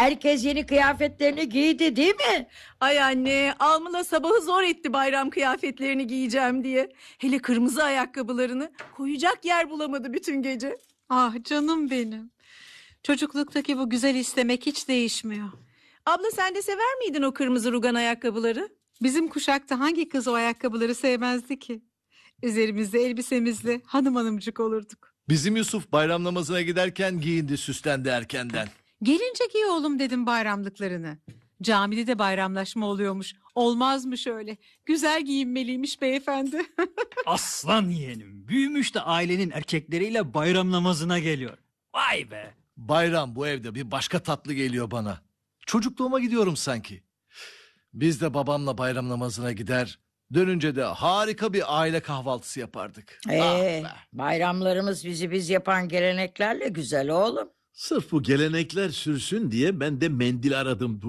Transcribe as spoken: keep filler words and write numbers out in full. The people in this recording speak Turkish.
Herkes yeni kıyafetlerini giydi değil mi? Ay anne, Almila sabahı zor etti bayram kıyafetlerini giyeceğim diye. Hele kırmızı ayakkabılarını koyacak yer bulamadı bütün gece. Ah canım benim. Çocukluktaki bu güzel istemek hiç değişmiyor. Abla sen de sever miydin o kırmızı rugan ayakkabıları? Bizim kuşakta hangi kız o ayakkabıları sevmezdi ki? Üzerimizde elbisemizle hanım hanımcık olurduk. Bizim Yusuf bayram namazına giderken giyindi, süslendi erkenden. Gelince giy oğlum dedim bayramlıklarını. Camide de bayramlaşma oluyormuş. Olmazmış öyle. Güzel giyinmeliymiş beyefendi. Aslan yeğenim. Büyümüş de ailenin erkekleriyle bayram namazına geliyor. Vay be. Bayram bu evde bir başka tatlı geliyor bana. Çocukluğuma gidiyorum sanki. Biz de babamla bayram namazına gider, dönünce de harika bir aile kahvaltısı yapardık. Ee, Ah be. bayramlarımız bizi biz yapan geleneklerle güzel oğlum. Sırf bu gelenekler sürsün diye ben de mendil aradım.